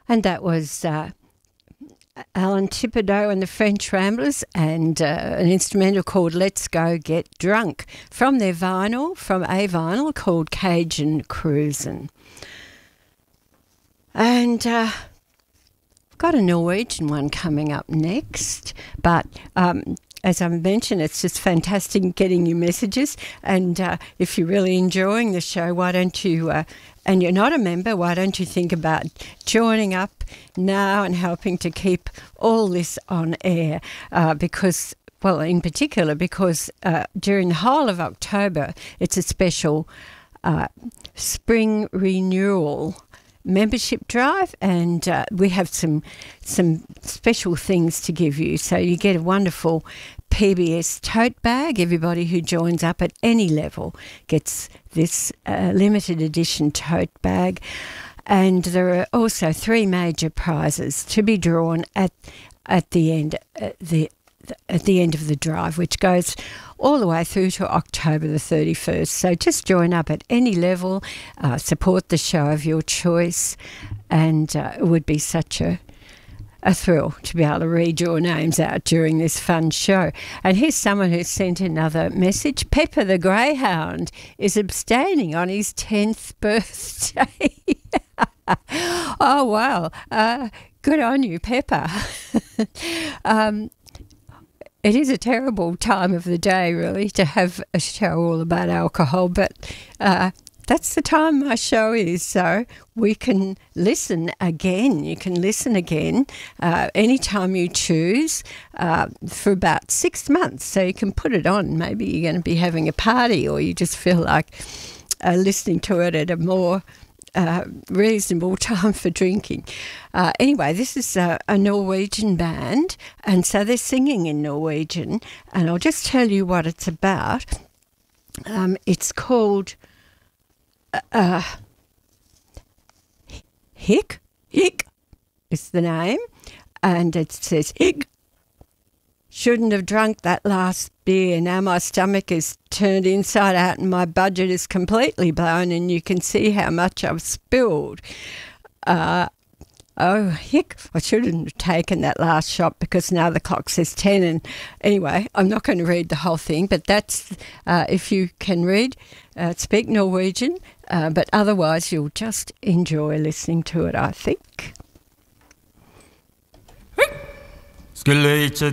And that was Alan Thibodeau and the French Ramblers, and an instrumental called Let's Go Get Drunk from a vinyl called Cajun Cruisin'. And got a Norwegian one coming up next, but as I mentioned, it's just fantastic getting you messages. And if you're really enjoying the show, why don't you, and you're not a member, why don't you think about joining up now and helping to keep all this on air? Because during during the whole of October, it's a special spring renewal membership drive, and we have some special things to give you. So you get a wonderful PBS tote bag. Everybody who joins up at any level gets this limited edition tote bag, and there are also 3 major prizes to be drawn at the end of the drive, which goes all the way through to October the 31st. So just join up at any level, support the show of your choice, and it would be such a thrill to be able to read your names out during this fun show. And here's someone who sent another message. Pepper the Greyhound is abstaining on his 10th birthday. Oh, wow. Good on you, Pepper. It is a terrible time of the day, really, to have a show all about alcohol, but that's the time my show is, so we can listen again. You can listen again anytime you choose for about 6 months, so you can put it on. Maybe you're going to be having a party, or you just feel like listening to it at a more reasonable time for drinking. Anyway, this is a Norwegian band, and so they're singing in Norwegian, and I'll just tell you what it's about. It's called Hick is the name, and it says, Hick, shouldn't have drunk that last beer. Now my stomach is turned inside out and my budget is completely blown, and you can see how much I've spilled. Oh, hick, I shouldn't have taken that last shot because now the clock says 10. And anyway, I'm not going to read the whole thing, but that's, if you can read, speak Norwegian, but otherwise you'll just enjoy listening to it, I think. Skulle ikke